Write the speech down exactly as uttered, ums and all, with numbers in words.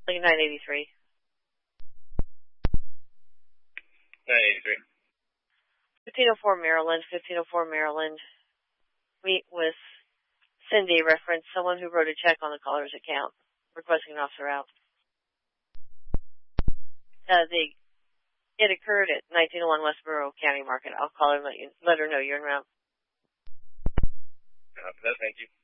Like nine eighty-three. nine eighty-three. fifteen oh four Maryland, fifteen oh four Maryland. Meet with Cindy, reference someone who wrote a check on the caller's account, requesting an officer out. Uh, the, it occurred at nineteen oh one Westboro County Market. I'll call her and let, you, let her know you're en route. Uh, thank you.